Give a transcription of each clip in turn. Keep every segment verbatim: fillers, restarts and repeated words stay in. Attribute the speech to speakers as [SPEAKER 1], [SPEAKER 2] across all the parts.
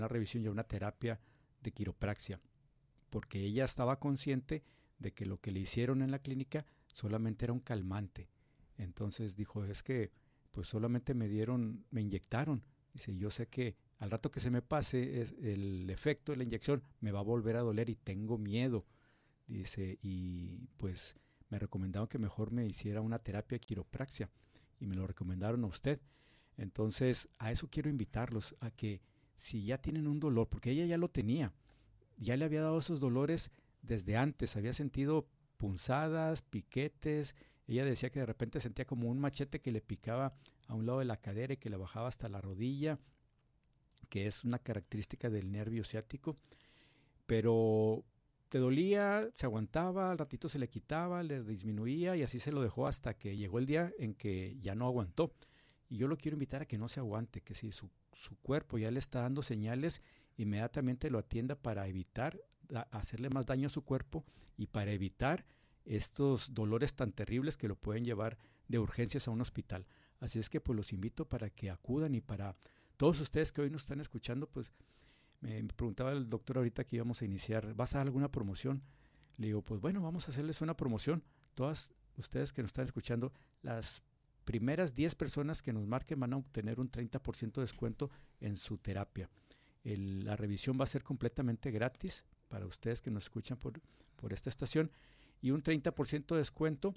[SPEAKER 1] una revisión y una terapia de quiropraxia, porque ella estaba consciente de que lo que le hicieron en la clínica solamente era un calmante. Entonces dijo, es que pues solamente me dieron, me inyectaron. Dice, yo sé que al rato que se me pase es el efecto de la inyección me va a volver a doler y tengo miedo. Dice, y pues me recomendaron que mejor me hiciera una terapia de quiropraxia y me lo recomendaron a usted. Entonces, a eso quiero invitarlos, a que si ya tienen un dolor, porque ella ya lo tenía, ya le había dado esos dolores desde antes, había sentido punzadas, piquetes. Ella decía que de repente sentía como un machete que le picaba a un lado de la cadera y que le bajaba hasta la rodilla, que es una característica del nervio ciático, pero te dolía, se aguantaba, al ratito se le quitaba, le disminuía y así se lo dejó hasta que llegó el día en que ya no aguantó. Y yo lo quiero invitar a que no se aguante, que si su, su cuerpo ya le está dando señales, inmediatamente lo atienda para evitar da, hacerle más daño a su cuerpo y para evitar estos dolores tan terribles que lo pueden llevar de urgencias a un hospital. Así es que pues los invito para que acudan, y para todos ustedes que hoy nos están escuchando, pues me preguntaba el doctor ahorita que íbamos a iniciar, ¿vas a dar alguna promoción? Le digo, pues bueno, vamos a hacerles una promoción. Todas ustedes que nos están escuchando, las primeras diez personas que nos marquen van a obtener un treinta por ciento de descuento en su terapia. El, la revisión va a ser completamente gratis para ustedes que nos escuchan por, por esta estación, y un treinta por ciento de descuento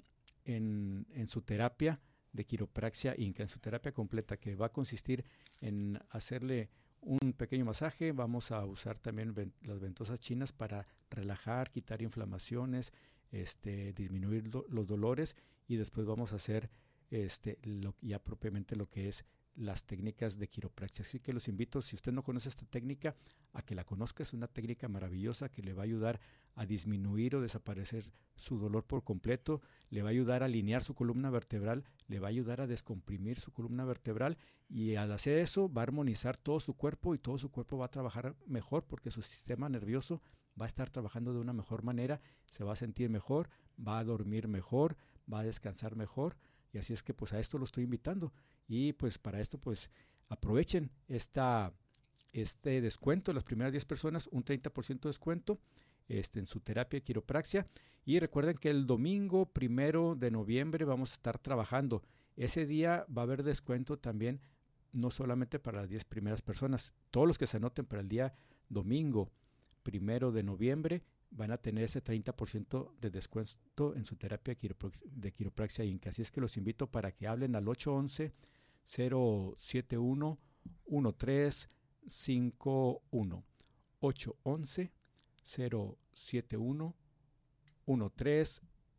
[SPEAKER 1] en, en su terapia de quiropraxia Inca, en su terapia completa, que va a consistir en hacerle un pequeño masaje. Vamos a usar también ven, las ventosas chinas para relajar, quitar inflamaciones, este, disminuir do, los dolores, y después vamos a hacer este, lo, ya propiamente lo que es las técnicas de quiropraxia. Así que los invito, si usted no conoce esta técnica, a que la conozca. Es una técnica maravillosa que le va a ayudar a disminuir o desaparecer su dolor por completo, le va a ayudar a alinear su columna vertebral, le va a ayudar a descomprimir su columna vertebral, y al hacer eso va a armonizar todo su cuerpo, y todo su cuerpo va a trabajar mejor porque su sistema nervioso va a estar trabajando de una mejor manera, se va a sentir mejor, va a dormir mejor, va a descansar mejor. Y así es que pues a esto lo estoy invitando, y pues para esto pues aprovechen esta, este descuento, las primeras diez personas, un treinta por ciento de descuento este, en su terapia de quiropraxia. Y recuerden que el domingo primero de noviembre vamos a estar trabajando. Ese día va a haber descuento también, no solamente para las diez primeras personas, todos los que se anoten para el día domingo primero de noviembre van a tener ese treinta por ciento de descuento en su terapia de quiropraxia Inca. Así es que los invito para que hablen al ocho once, cero siete uno, uno tres cinco uno. ocho once, cero siete uno, uno tres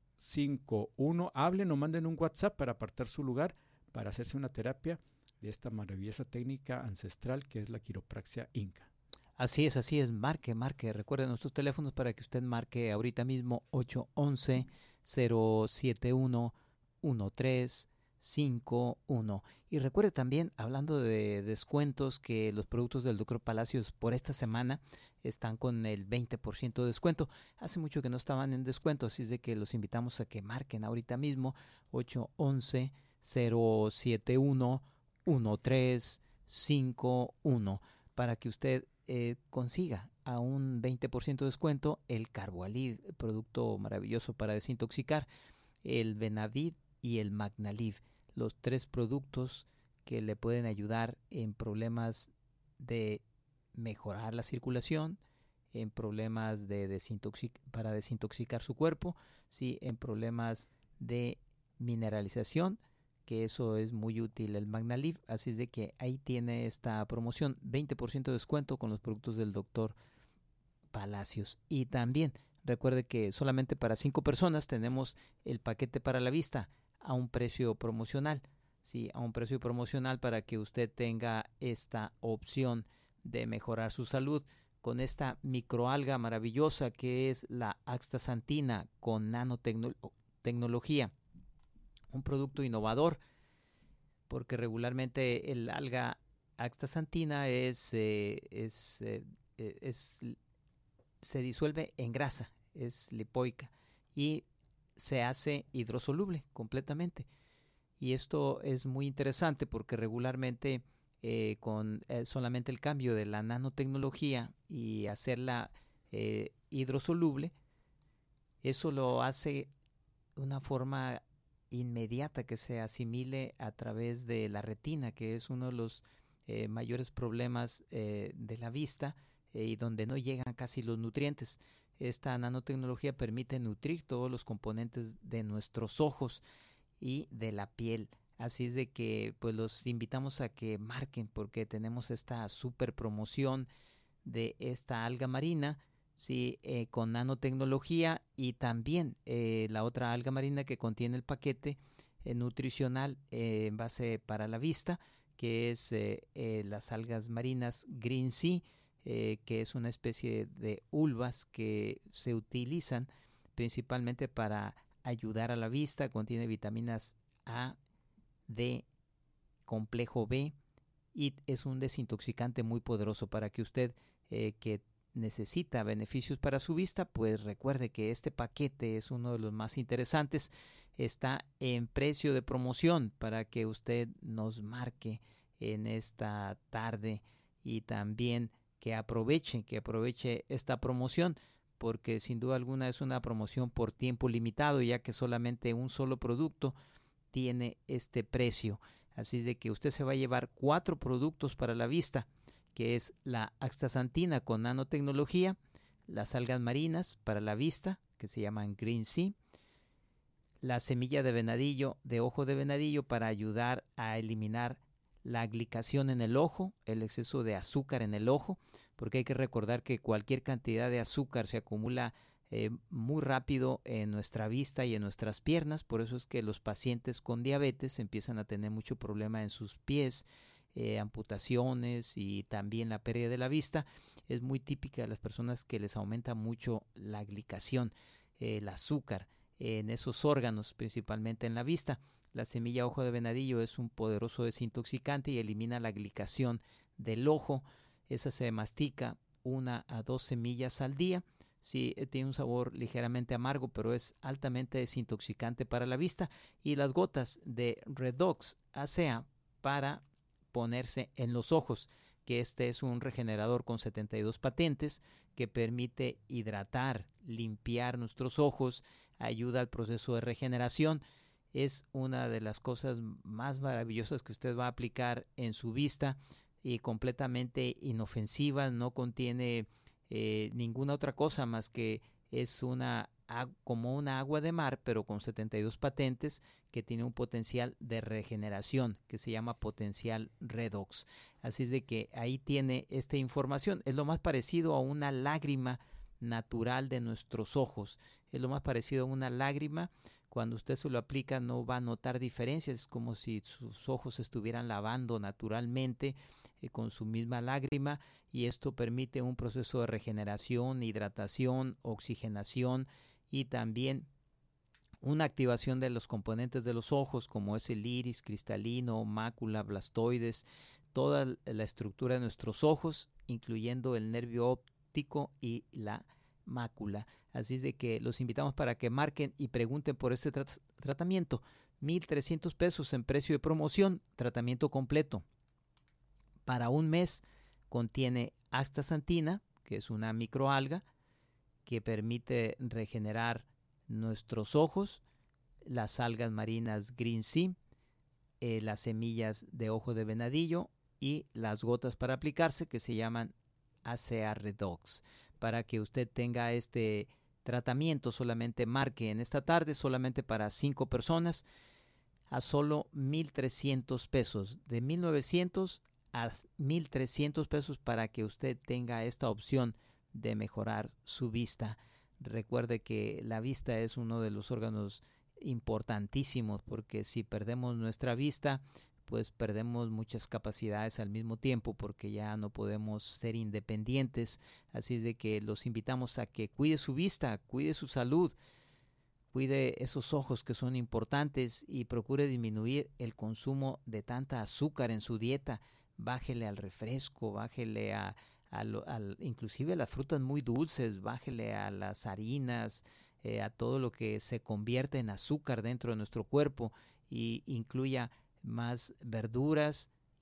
[SPEAKER 1] cinco uno. Hablen o manden un WhatsApp para apartar su lugar para hacerse una terapia de esta maravillosa técnica ancestral que es la quiropraxia Inca.
[SPEAKER 2] Así es, así es, marque, marque, recuerden nuestros teléfonos para que usted marque ahorita mismo ocho once, cero siete uno, uno tres cinco uno. Y recuerde también, hablando de descuentos, que los productos del doctor Palacios por esta semana están con el veinte por ciento de descuento. Hace mucho que no estaban en descuento, así es de que los invitamos a que marquen ahorita mismo ocho once, cero siete uno, uno tres cinco uno para que usted Eh, consiga a un veinte por ciento de descuento el Carboaliv, producto maravilloso para desintoxicar, el Benavid y el Magnaliv, los tres productos que le pueden ayudar en problemas de mejorar la circulación, en problemas de desintoxic para desintoxicar su cuerpo, sí, en problemas de mineralización, que eso es muy útil el Magnaliv. Así es de que ahí tiene esta promoción, veinte por ciento de descuento con los productos del doctor Palacios. Y también recuerde que solamente para cinco personas tenemos el paquete para la vista a un precio promocional, sí, a un precio promocional para que usted tenga esta opción de mejorar su salud con esta microalga maravillosa que es la astaxantina con nanotecnología. Un producto innovador, porque regularmente el alga astaxantina es, eh, es, eh, es, se disuelve en grasa, es lipoica y se hace hidrosoluble completamente. Y esto es muy interesante porque regularmente eh, con eh, solamente el cambio de la nanotecnología y hacerla eh, hidrosoluble, eso lo hace de una forma inmediata que se asimile a través de la retina, que es uno de los eh, mayores problemas eh, de la vista eh, y donde no llegan casi los nutrientes. Esta nanotecnología permite nutrir todos los componentes de nuestros ojos y de la piel. Así es de que pues los invitamos a que marquen, porque tenemos esta super promoción de esta alga marina, sí, eh, con nanotecnología, y también eh, la otra alga marina que contiene el paquete eh, nutricional eh, en base para la vista, que es eh, eh, las algas marinas Green Sea, eh, que es una especie de ulvas que se utilizan principalmente para ayudar a la vista. Contiene vitaminas A, D, complejo B, y es un desintoxicante muy poderoso para que usted eh, que necesita beneficios para su vista, pues recuerde que este paquete es uno de los más interesantes. Está en precio de promoción para que usted nos marque en esta tarde, y también que aproveche, que aproveche esta promoción, porque sin duda alguna es una promoción por tiempo limitado, ya que solamente un solo producto tiene este precio. Así es de que usted se va a llevar cuatro productos para la vista, que es la astaxantina con nanotecnología, las algas marinas para la vista, que se llaman Green Sea, la semilla de venadillo, de ojo de venadillo, para ayudar a eliminar la glicación en el ojo, el exceso de azúcar en el ojo, porque hay que recordar que cualquier cantidad de azúcar se acumula eh, muy rápido en nuestra vista y en nuestras piernas. Por eso es que los pacientes con diabetes empiezan a tener mucho problema en sus pies, eh, amputaciones y también la pérdida de la vista. Es muy típica de las personas que les aumenta mucho la glicación, eh, el azúcar en esos órganos, principalmente en la vista. La semilla ojo de venadillo es un poderoso desintoxicante y elimina la glicación del ojo. Esa se mastica una a dos semillas al día. Sí, tiene un sabor ligeramente amargo, pero es altamente desintoxicante para la vista. Y las gotas de Redox A C A para ponerse en los ojos, que este es un regenerador con setenta y dos patentes que permite hidratar, limpiar nuestros ojos, ayuda al proceso de regeneración. Es una de las cosas más maravillosas que usted va a aplicar en su vista, y completamente inofensiva. No contiene eh, ninguna otra cosa más que es una como una agua de mar, pero con setenta y dos patentes, que tiene un potencial de regeneración que se llama potencial redox. Así es de que ahí tiene esta información. Es lo más parecido a una lágrima natural de nuestros ojos. Es lo más parecido a una lágrima. Cuando usted se lo aplica no va a notar diferencias. Es como si sus ojos estuvieran lavando naturalmente eh, con su misma lágrima, y esto permite un proceso de regeneración, hidratación, oxigenación, y también una activación de los componentes de los ojos, como es el iris cristalino, mácula, blastoides, toda la estructura de nuestros ojos, incluyendo el nervio óptico y la mácula. Así es de que los invitamos para que marquen y pregunten por este tra- tratamiento. mil trescientos pesos en precio de promoción, tratamiento completo. Para un mes contiene astaxantina, que es una microalga que permite regenerar nuestros ojos, las algas marinas Green Sea, eh, las semillas de ojo de venadillo y las gotas para aplicarse, que se llaman A C A Redox. Para que usted tenga este tratamiento, solamente marque en esta tarde, solamente para cinco personas, a solo mil trescientos pesos, de mil novecientos a mil trescientos pesos, para que usted tenga esta opción de mejorar su vista. Recuerde que la vista es uno de los órganos importantísimos, porque si perdemos nuestra vista, pues perdemos muchas capacidades al mismo tiempo, porque ya no podemos ser independientes. Así es de que los invitamos a que cuide su vista, cuide su salud, cuide esos ojos que son importantes, y procure disminuir el consumo de tanta azúcar en su dieta. Bájele al refresco, bájele a, a, lo, a inclusive a las frutas muy dulces, bájele a las harinas, eh, a todo lo que se convierte en azúcar dentro de nuestro cuerpo, y incluya más verduras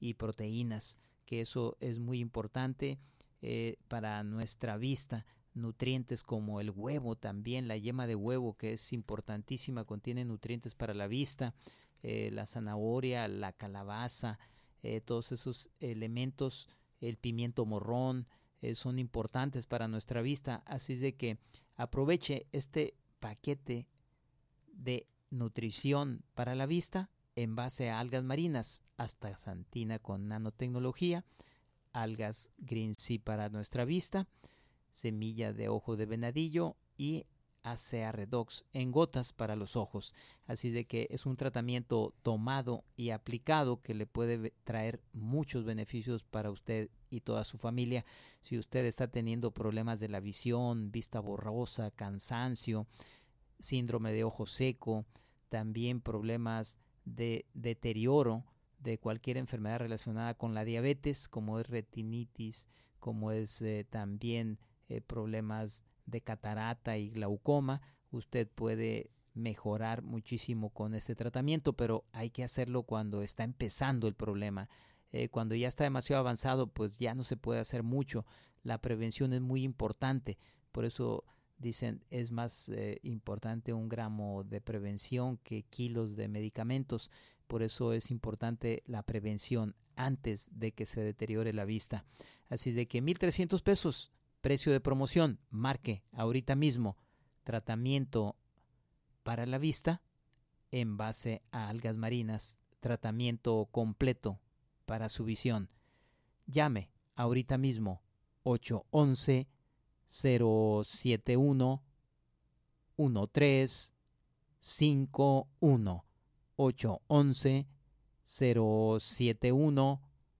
[SPEAKER 2] y proteínas, que eso es muy importante eh, para nuestra vista. Nutrientes como el huevo también, la yema de huevo, que es importantísima, contiene nutrientes para la vista, eh, la zanahoria, la calabaza, eh, todos esos elementos, el pimiento morrón, eh, son importantes para nuestra vista. Así es de que aproveche este paquete de nutrición para la vista en base a algas marinas, astaxantina con nanotecnología, algas Green Sea para nuestra vista, semilla de ojo de venadillo y Acea Redox en gotas para los ojos. Así de que es un tratamiento tomado y aplicado que le puede traer muchos beneficios para usted y toda su familia. Si usted está teniendo problemas de la visión, vista borrosa, cansancio, síndrome de ojo seco, también problemas de deterioro de cualquier enfermedad relacionada con la diabetes, como es retinitis, como es eh, también eh, problemas de catarata y glaucoma, usted puede mejorar muchísimo con este tratamiento, pero hay que hacerlo cuando está empezando el problema. Eh, cuando ya está demasiado avanzado, pues ya no se puede hacer mucho. La prevención es muy importante, por eso dicen es más eh, importante un gramo de prevención que kilos de medicamentos. Por eso es importante la prevención antes de que se deteriore la vista. Así es de que mil trescientos pesos, precio de promoción, marque ahorita mismo, tratamiento para la vista en base a algas marinas, tratamiento completo para su visión. Llame ahorita mismo ocho once, cero siete uno, uno tres cinco uno, ocho once, cero siete uno,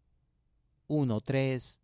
[SPEAKER 2] uno tres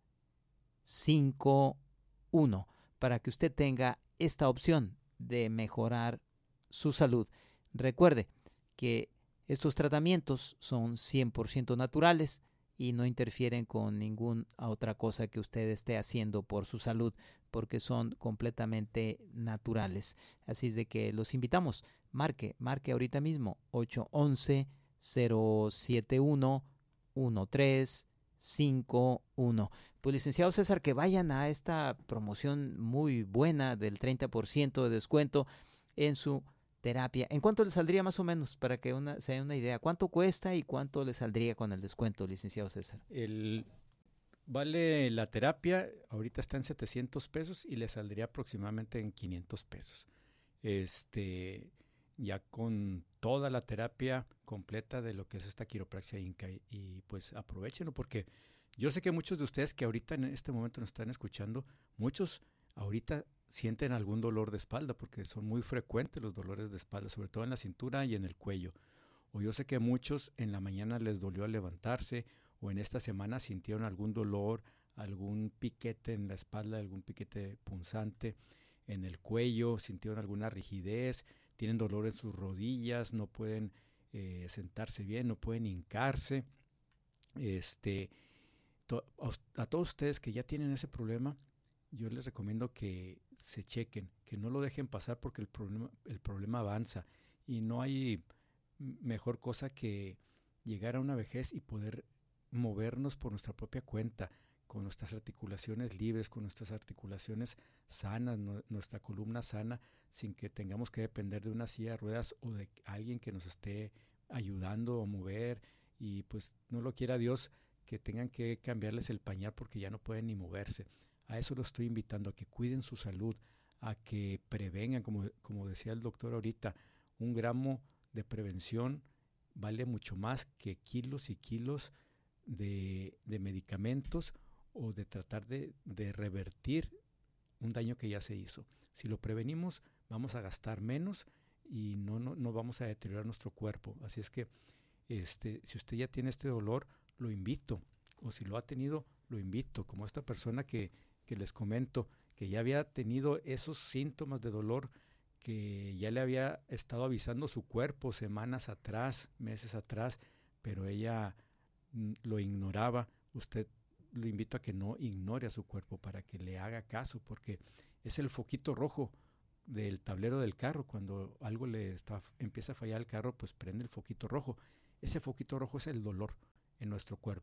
[SPEAKER 2] cinco uno, para que usted tenga esta opción de mejorar su salud. Recuerde que estos tratamientos son cien por ciento naturales y no interfieren con ninguna otra cosa que usted esté haciendo por su salud, porque son completamente naturales. Así es de que los invitamos. Marque, marque ahorita mismo ocho once, cero siete uno, uno tres cinco uno. Pues licenciado César, que vayan a esta promoción muy buena del treinta por ciento de descuento en su terapia. ¿En cuánto le saldría más o menos, para que una, se den una idea? ¿Cuánto cuesta y cuánto le saldría con el descuento, licenciado César?
[SPEAKER 1] El, vale la terapia, ahorita está en setecientos pesos y le saldría aproximadamente en quinientos pesos. Este, ya con toda la terapia completa de lo que es esta quiropraxia Inca, y, y pues aprovechenlo, porque yo sé que muchos de ustedes que ahorita en este momento nos están escuchando, muchos ahorita sienten algún dolor de espalda, porque son muy frecuentes los dolores de espalda, sobre todo en la cintura y en el cuello. O yo sé que muchos en la mañana les dolió al levantarse, o en esta semana sintieron algún dolor, algún piquete en la espalda, algún piquete punzante en el cuello, sintieron alguna rigidez, tienen dolor en sus rodillas, no pueden eh, sentarse bien, no pueden hincarse. Este, to, a, a todos ustedes que ya tienen ese problema, yo les recomiendo que se chequen, que no lo dejen pasar, porque el problema, el problema avanza y no hay mejor cosa que llegar a una vejez y poder movernos por nuestra propia cuenta, con nuestras articulaciones libres, con nuestras articulaciones sanas, no, nuestra columna sana, sin que tengamos que depender de una silla de ruedas o de alguien que nos esté ayudando a mover, y pues no lo quiera Dios que tengan que cambiarles el pañal porque ya no pueden ni moverse. A eso lo estoy invitando, a que cuiden su salud, a que prevengan, como, como decía el doctor ahorita, un gramo de prevención vale mucho más que kilos y kilos de, de medicamentos, o de tratar de, de revertir un daño que ya se hizo. Si lo prevenimos, vamos a gastar menos y no, no, no vamos a deteriorar nuestro cuerpo. Así es que este, si usted ya tiene este dolor, lo invito, o si lo ha tenido, lo invito, como esta persona que, que les comento, que ya había tenido esos síntomas de dolor, que ya le había estado avisando su cuerpo semanas atrás, meses atrás, pero ella mm, lo ignoraba. Usted le invito a que no ignore a su cuerpo, para que le haga caso, porque es el foquito rojo del tablero del carro. Cuando algo le está, empieza a fallar el carro, pues prende el foquito rojo. Ese foquito rojo es el dolor en nuestro cuerpo,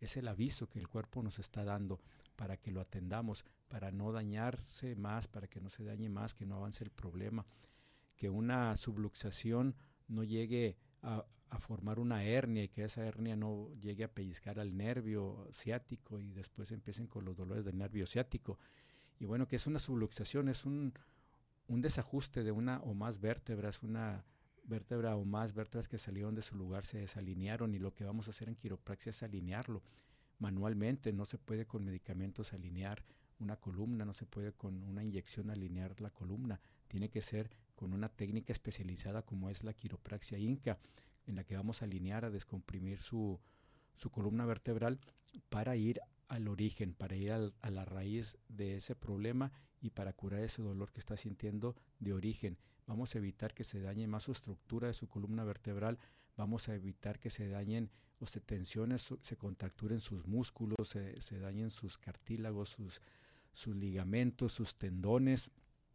[SPEAKER 1] es el aviso que el cuerpo nos está dando para que lo atendamos, para no dañarse más, para que no se dañe más, que no avance el problema, que una subluxación no llegue a, a formar una hernia y que esa hernia no llegue a pellizcar al nervio ciático y después empiecen con los dolores del nervio ciático. Y bueno, que es una subluxación, es un, un desajuste de una o más vértebras, una vértebra o más vértebras que salieron de su lugar, se desalinearon, y lo que vamos a hacer en quiropraxia es alinearlo manualmente. No se puede con medicamentos alinear una columna, no se puede con una inyección alinear la columna, tiene que ser con una técnica especializada como es la quiropraxia inca, en la que vamos a alinear, a descomprimir su, su columna vertebral para ir al origen, para ir al, a la raíz de ese problema y para curar ese dolor que está sintiendo de origen. Vamos a evitar que se dañe más su estructura de su columna vertebral, vamos a evitar que se dañen o se tensionen, se contracturen sus músculos, se, se dañen sus cartílagos, sus, sus ligamentos, sus tendones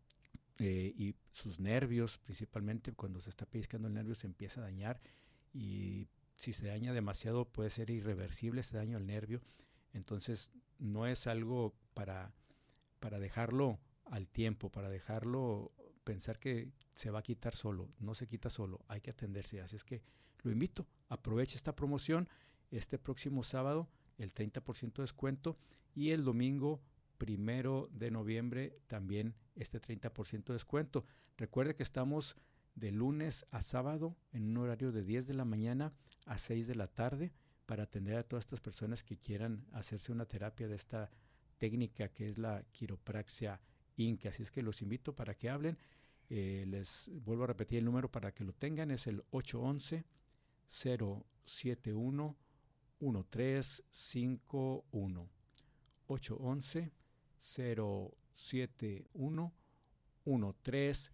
[SPEAKER 1] eh, y sus nervios. Principalmente cuando se está pellizcando el nervio se empieza a dañar, y si se daña demasiado puede ser irreversible ese daño al nervio. Entonces no es algo para, para dejarlo al tiempo, para dejarlo pensar que se va a quitar solo. No se quita solo, hay que atenderse. Así es que lo invito, aproveche esta promoción este próximo sábado, el treinta por ciento de descuento, y el domingo primero de noviembre también este treinta por ciento de descuento. Recuerde que estamos de lunes a sábado en un horario de diez de la mañana a seis de la tarde para atender a todas estas personas que quieran hacerse una terapia de esta técnica que es la quiropraxia inca. Así es que los invito para que hablen. Eh, les vuelvo a repetir el número para que lo tengan, es el ocho once, cero siete uno, uno tres cinco uno. ocho once, cero siete uno, uno tres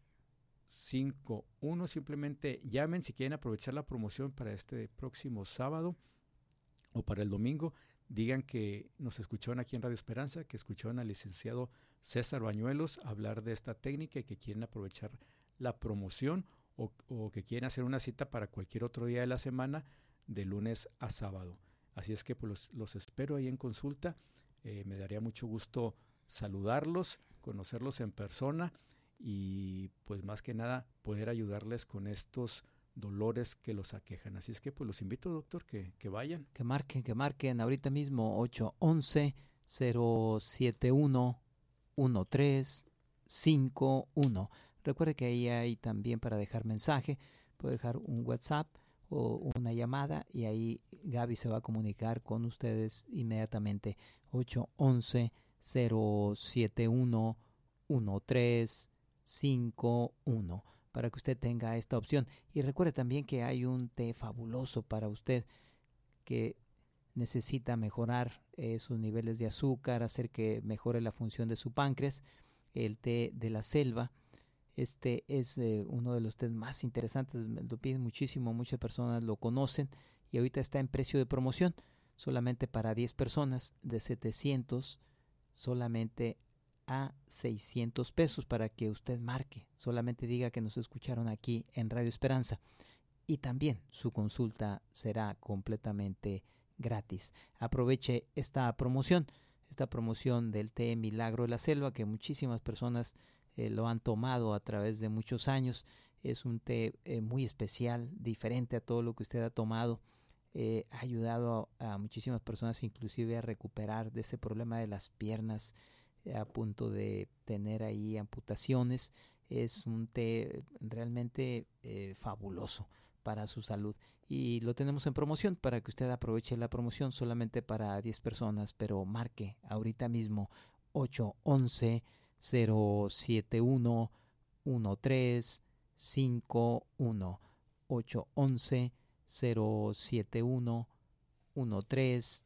[SPEAKER 1] cinco uno. Simplemente llamen si quieren aprovechar la promoción para este próximo sábado o para el domingo. Digan que nos escucharon aquí en Radio Esperanza, que escucharon al licenciado César Bañuelos hablar de esta técnica y que quieren aprovechar la promoción, o, o que quieren hacer una cita para cualquier otro día de la semana, de lunes a sábado. Así es que pues, los, los espero ahí en consulta. Eh, me daría mucho gusto saludarlos, conocerlos en persona y pues más que nada poder ayudarles con estos dolores que los aquejan. Así es que pues los invito, doctor, que, que vayan.
[SPEAKER 2] Que marquen, que marquen ahorita mismo ocho once, cero siete uno, uno tres cinco uno. Recuerde que ahí hay también para dejar mensaje, puede dejar un WhatsApp o una llamada y ahí Gaby se va a comunicar con ustedes inmediatamente. ocho once, cero siete uno, uno tres cinco uno para que usted tenga esta opción. Y recuerde también que hay un té fabuloso para usted que necesita mejorar eh, sus niveles de azúcar, hacer que mejore la función de su páncreas, el té de la selva. Este es eh, uno de los tés más interesantes, me lo piden muchísimo, muchas personas lo conocen y ahorita está en precio de promoción, solamente para diez personas, de setecientos solamente a seiscientos pesos, para que usted marque, solamente diga que nos escucharon aquí en Radio Esperanza, y también su consulta será completamente gratis. Aproveche esta promoción, esta promoción del té Milagro de la Selva, que muchísimas personas eh, lo han tomado a través de muchos años. Es un té eh, muy especial, diferente a todo lo que usted ha tomado. Eh, ha ayudado a, a muchísimas personas inclusive a recuperar de ese problema de las piernas, a punto de tener ahí amputaciones. Es un té realmente eh, fabuloso para su salud y lo tenemos en promoción para que usted aproveche la promoción, solamente para diez personas, pero marque ahorita mismo ocho once, cero siete uno, uno tres cinco uno. ocho once, cero siete uno, uno tres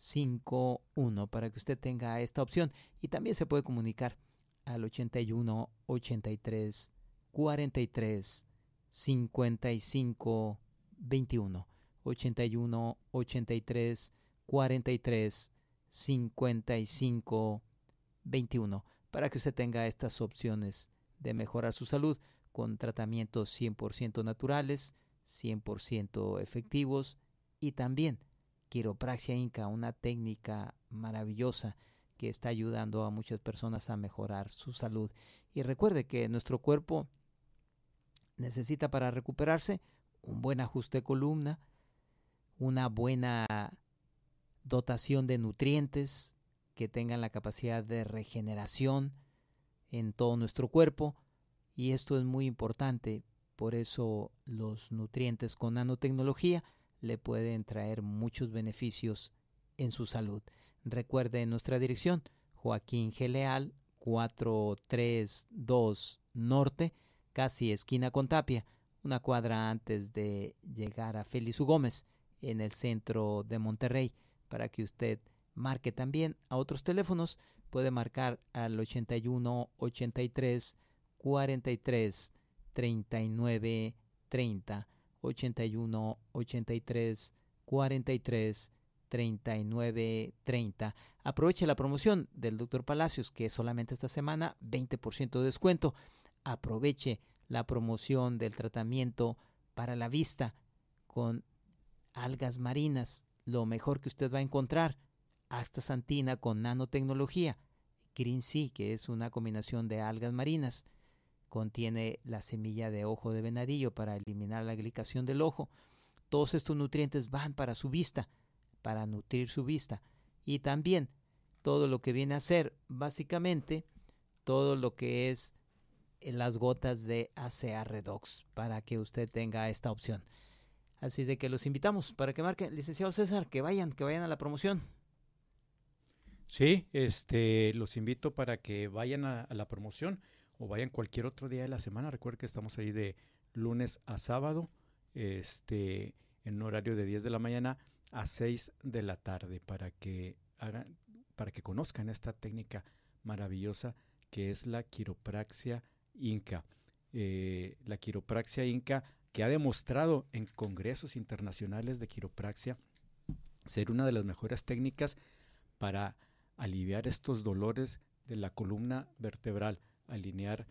[SPEAKER 2] cinco uno para que usted tenga esta opción. Y también se puede comunicar al ochenta y uno, ochenta y tres, cuarenta y tres, cincuenta y cinco, veintiuno. ochenta y uno, ochenta y tres, cuarenta y tres, cincuenta y cinco, veintiuno para que usted tenga estas opciones de mejorar su salud con tratamientos cien por ciento naturales, cien por ciento efectivos y también quiropraxia Inca, una técnica maravillosa que está ayudando a muchas personas a mejorar su salud. Y recuerde que nuestro cuerpo necesita, para recuperarse, un buen ajuste de columna, una buena dotación de nutrientes que tengan la capacidad de regeneración en todo nuestro cuerpo, y esto es muy importante. Por eso los nutrientes con nanotecnología le pueden traer muchos beneficios en su salud. Recuerde nuestra dirección: Joaquín G. Leal, cuatrocientos treinta y dos Norte, casi esquina con Tapia, una cuadra antes de llegar a Félix U. Gómez, en el centro de Monterrey. Para que usted marque también a otros teléfonos, puede marcar al ochenta y uno, ochenta y tres, cuarenta y tres, treinta y nueve, treinta, ochenta y uno, ochenta y tres, cuarenta y tres, treinta y nueve, treinta. Aproveche la promoción del doctor Palacios, que es solamente esta semana, veinte por ciento de descuento. Aproveche la promoción del tratamiento para la vista con algas marinas, lo mejor que usted va a encontrar. Astaxantina con nanotecnología. Green Sea, que es una combinación de algas marinas. Contiene la semilla de ojo de venadillo para eliminar la glicación del ojo. Todos estos nutrientes van para su vista, para nutrir su vista. Y también todo lo que viene a ser, básicamente, todo lo que es las gotas de A C A Redox, para que usted tenga esta opción. Así de que los invitamos para que marquen, licenciado César, que vayan, que vayan a la promoción.
[SPEAKER 1] Sí, este, los invito para que vayan a, a la promoción o vayan cualquier otro día de la semana. Recuerden que estamos ahí de lunes a sábado, este, en un horario de diez de la mañana a seis de la tarde, para que hagan, para que conozcan esta técnica maravillosa que es la quiropraxia Inca. Eh, la quiropraxia Inca, que ha demostrado en congresos internacionales de quiropraxia ser una de las mejores técnicas para aliviar estos dolores de la columna vertebral, alinear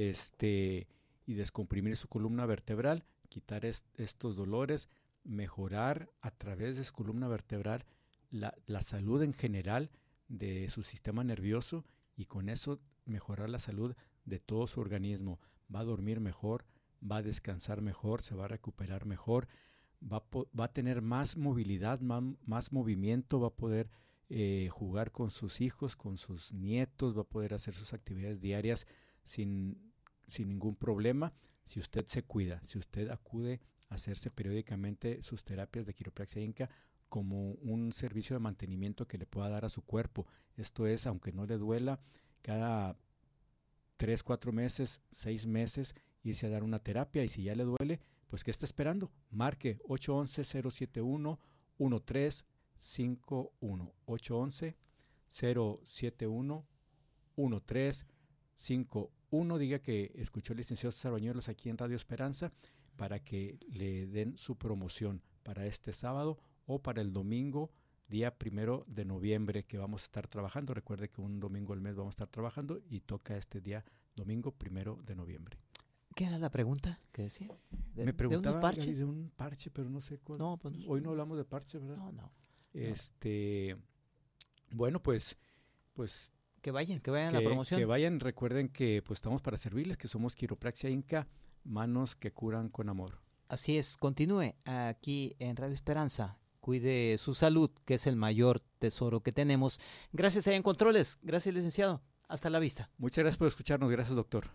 [SPEAKER 1] este y descomprimir su columna vertebral, quitar est- estos dolores, mejorar a través de su columna vertebral la, la salud en general de su sistema nervioso, y con eso mejorar la salud de todo su organismo. Va a dormir mejor, va a descansar mejor, se va a recuperar mejor, va a, po- va a tener más movilidad, más, más movimiento, va a poder eh, jugar con sus hijos, con sus nietos, va a poder hacer sus actividades diarias sin, sin ningún problema, si usted se cuida, si usted acude a hacerse periódicamente sus terapias de quiropraxia Inca como un servicio de mantenimiento que le pueda dar a su cuerpo. Esto es, aunque no le duela, cada tres, cuatro meses, seis meses, irse a dar una terapia, y si ya le duele, pues ¿qué está esperando? Marque ocho once, cero siete uno, uno tres cinco uno, ocho once, cero siete uno, uno tres cinco uno. Diga que escuchó el licenciado César Bañuelos aquí en Radio Esperanza, para que le den su promoción para este sábado o para el domingo, día primero de noviembre, que vamos a estar trabajando. Recuerde que un domingo al mes vamos a estar trabajando y toca este día domingo primero de noviembre.
[SPEAKER 2] ¿Qué era la pregunta que decía? ¿De,
[SPEAKER 1] Me preguntaba
[SPEAKER 2] ¿de unos parches?
[SPEAKER 1] de un parche, pero no sé cuál.
[SPEAKER 2] No, pues no,
[SPEAKER 1] Hoy no hablamos de parche, ¿verdad?
[SPEAKER 2] No, no.
[SPEAKER 1] Este, bueno, pues, pues
[SPEAKER 2] Que vayan, que vayan
[SPEAKER 1] que,
[SPEAKER 2] a la promoción.
[SPEAKER 1] que vayan. Recuerden que pues estamos para servirles, que somos Quiropraxia Inca, manos que curan con amor.
[SPEAKER 2] Así es, continúe aquí en Radio Esperanza. Cuide su salud, que es el mayor tesoro que tenemos. Gracias a En Controles. Gracias, licenciado. Hasta la vista.
[SPEAKER 1] Muchas gracias por escucharnos. Gracias, doctor.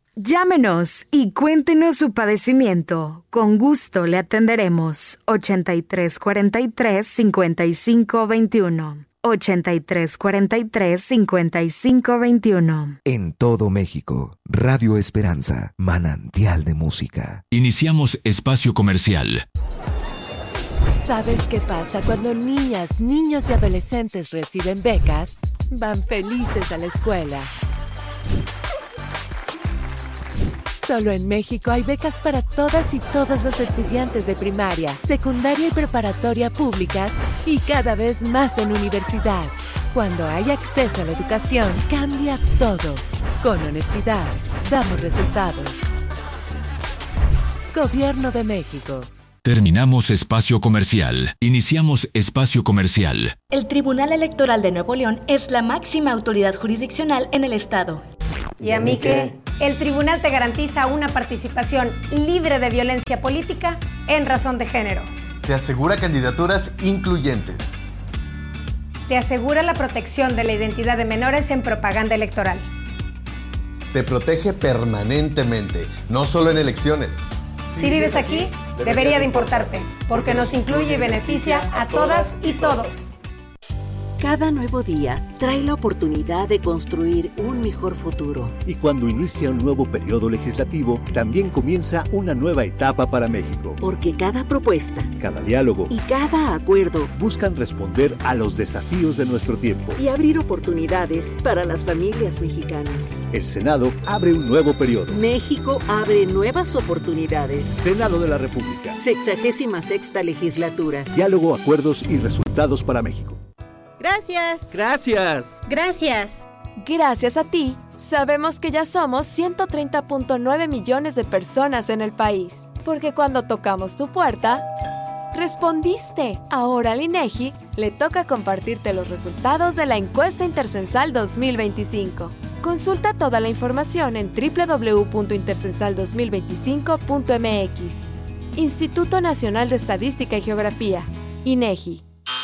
[SPEAKER 3] Llámenos y cuéntenos su padecimiento. Con gusto le atenderemos. ochenta y tres cuarenta y tres, cincuenta y cinco veintiuno. ochenta y tres cuarenta y tres, cincuenta y cinco veintiuno.
[SPEAKER 4] En todo México, Radio Esperanza, manantial de música.
[SPEAKER 5] Iniciamos espacio comercial.
[SPEAKER 6] ¿Sabes qué pasa cuando niñas, niños y adolescentes reciben becas? Van felices a la escuela. Solo en México hay becas para todas y todos los estudiantes de primaria, secundaria y preparatoria públicas, y cada vez más en universidad. Cuando hay acceso a la educación, cambias todo. Con honestidad, damos resultados. Gobierno de México.
[SPEAKER 5] Terminamos espacio comercial. Iniciamos espacio comercial.
[SPEAKER 7] El Tribunal Electoral de Nuevo León es la máxima autoridad jurisdiccional en el Estado.
[SPEAKER 8] ¿Y a mí qué? El tribunal te garantiza una participación libre de violencia política en razón de género.
[SPEAKER 9] Te asegura candidaturas incluyentes.
[SPEAKER 8] Te asegura la protección de la identidad de menores en propaganda electoral.
[SPEAKER 9] Te protege permanentemente, no solo en elecciones.
[SPEAKER 8] Si vives aquí, debería de importarte, porque nos incluye y beneficia a todas y todos.
[SPEAKER 10] Cada nuevo día trae la oportunidad de construir un mejor futuro.
[SPEAKER 11] Y cuando inicia un nuevo periodo legislativo, también comienza una nueva etapa para México.
[SPEAKER 10] Porque cada propuesta,
[SPEAKER 11] cada diálogo
[SPEAKER 10] y cada acuerdo
[SPEAKER 11] buscan responder a los desafíos de nuestro tiempo
[SPEAKER 10] y abrir oportunidades para las familias mexicanas.
[SPEAKER 11] El Senado abre un nuevo periodo.
[SPEAKER 10] México abre nuevas oportunidades.
[SPEAKER 11] Senado de la República.
[SPEAKER 10] Sexagésima sexta legislatura.
[SPEAKER 11] Diálogo, acuerdos y resultados para México.
[SPEAKER 12] Gracias.
[SPEAKER 13] Gracias.
[SPEAKER 14] Gracias.
[SPEAKER 15] Gracias a ti, sabemos que ya somos ciento treinta punto nueve millones de personas en el país. Porque cuando tocamos tu puerta, respondiste. Ahora al INEGI le toca compartirte los resultados de la encuesta intercensal dos mil veinticinco. Consulta toda la información en doble u doble u doble u punto intercensal dos mil veinticinco punto m x. Instituto Nacional de Estadística y Geografía, INEGI.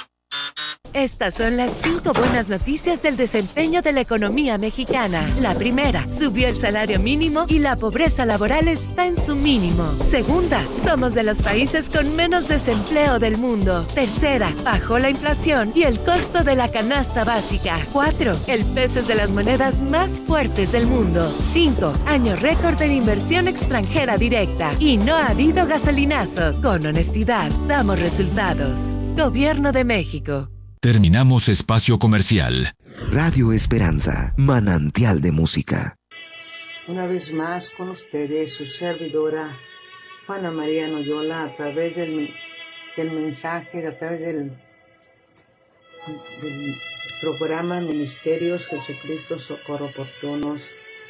[SPEAKER 6] Estas son las cinco buenas noticias del desempeño de la economía mexicana. La primera, subió el salario mínimo y la pobreza laboral está en su mínimo. Segunda, somos de los países con menos desempleo del mundo. Tercera, bajó la inflación y el costo de la canasta básica. Cuatro, el peso es de las monedas más fuertes del mundo. Cinco, año récord en inversión extranjera directa. Y no ha habido gasolinazos. Con honestidad, damos resultados. Gobierno de México.
[SPEAKER 5] Terminamos espacio comercial.
[SPEAKER 4] Radio Esperanza, manantial de música.
[SPEAKER 16] Una vez más con ustedes, su servidora Juana María Noyola, a través del, del mensaje, a través del, del programa Ministerios Jesucristo Socorro Oportunos.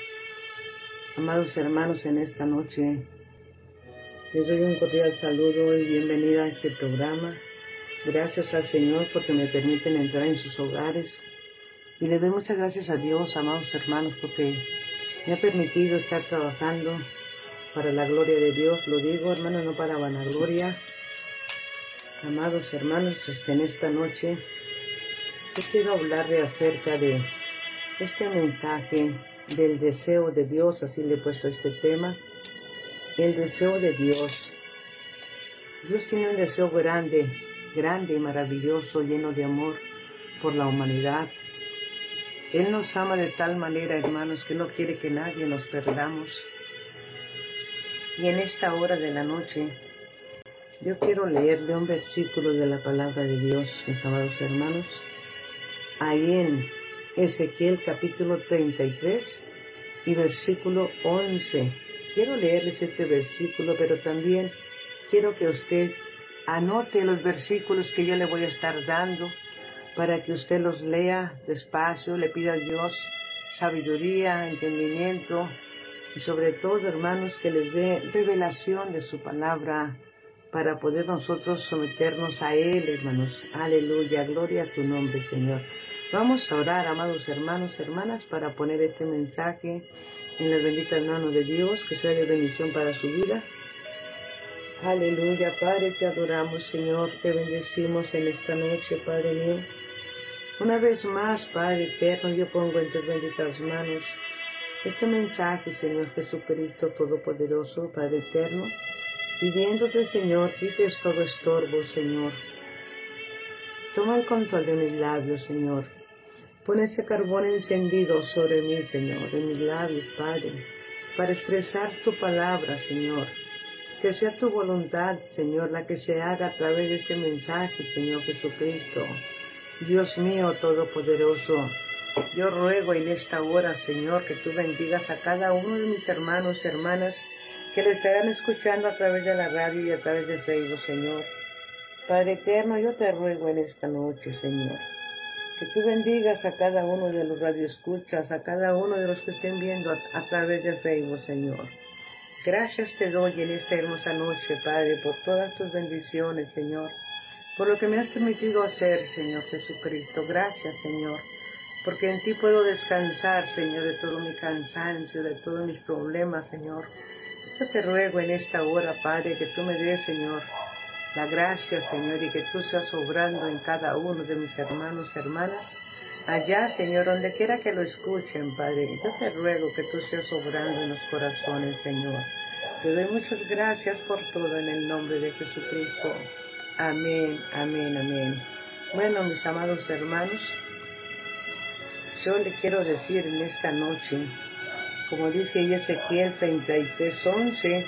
[SPEAKER 16] Amados hermanos, en esta noche les doy un cordial saludo y bienvenida a este programa. Gracias al Señor porque me permiten entrar en sus hogares. Y le doy muchas gracias a Dios, amados hermanos, porque me ha permitido estar trabajando para la gloria de Dios. Lo digo, hermanos, no para vanagloria. Amados hermanos, este, en esta noche yo quiero hablarle acerca de este mensaje del deseo de Dios, así le he puesto este tema. El deseo de Dios. Dios tiene un deseo grande, grande y maravilloso, lleno de amor por la humanidad. Él nos ama de tal manera, hermanos, que no quiere que nadie nos perdamos. Y en esta hora de la noche, yo quiero leerle un versículo de la palabra de Dios, mis amados hermanos, ahí en Ezequiel capítulo treinta y tres y versículo once. Quiero leerles este versículo, pero también quiero que usted anote los versículos que yo le voy a estar dando para que usted los lea despacio, le pida a Dios sabiduría, entendimiento y sobre todo, hermanos, que les dé revelación de su palabra para poder nosotros someternos a Él, hermanos. Aleluya, gloria a tu nombre, Señor. Vamos a orar, amados hermanos, hermanas, para poner este mensaje en las benditas manos de Dios, que sea de bendición para su vida. Aleluya, Padre, te adoramos, Señor, te bendecimos en esta noche, Padre mío. Una vez más, Padre eterno, yo pongo en tus benditas manos este mensaje, Señor Jesucristo Todopoderoso, Padre eterno, pidiéndote, Señor, quites todo estorbo, Señor. Toma el control de mis labios, Señor. Pon ese carbón encendido sobre mí, Señor, en mis labios, Padre, para expresar tu palabra, Señor. Que sea tu voluntad, Señor, la que se haga a través de este mensaje, Señor Jesucristo. Dios mío todopoderoso, yo ruego en esta hora, Señor, que tú bendigas a cada uno de mis hermanos y hermanas que lo estarán escuchando a través de la radio y a través de Facebook, Señor. Padre eterno, yo te ruego en esta noche, Señor, que tú bendigas a cada uno de los radioescuchas, a cada uno de los que estén viendo a, a través de Facebook, Señor. Gracias te doy en esta hermosa noche, Padre, por todas tus bendiciones, Señor, por lo que me has permitido hacer, Señor Jesucristo. Gracias, Señor, porque en ti puedo descansar, Señor, de todo mi cansancio, de todos mis problemas, Señor. Yo te ruego en esta hora, Padre, que tú me des, Señor, la gracia, Señor, y que tú seas obrando en cada uno de mis hermanos y hermanas, allá, Señor, donde quiera que lo escuchen, Padre. Yo te ruego que tú seas obrando en los corazones, Señor. Te doy muchas gracias por todo en el nombre de Jesucristo. Amén, amén, amén. Bueno, mis amados hermanos, yo le quiero decir en esta noche, como dice Ezequiel treinta y tres, once,